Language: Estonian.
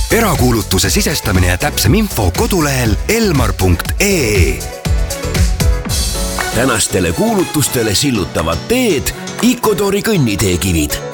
erakuulutuse sisestamine ja täpsem info kodulehel elmar.ee. Tänastele kuulutustele sillutavad teed Icodori kõnniteekivid.